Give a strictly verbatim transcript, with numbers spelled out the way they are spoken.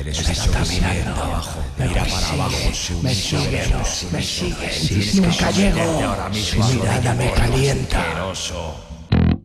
Eres Me está mirando abajo. me Mira persigue, para abajo. me sigue, me sigue. Tienes que Nunca someterte llego. ahora mismo Su a mirada me Rodrigo, calienta. asqueroso.